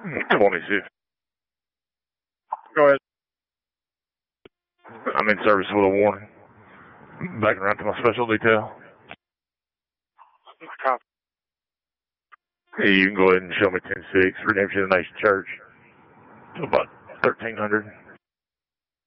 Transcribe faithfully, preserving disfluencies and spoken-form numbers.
twenty-six. Go ahead. I'm in service with a warning. Backing around to my special detail. Copy. Hey, you can go ahead and show me ten six, Redemption of the Nation Church. About thirteen hundred.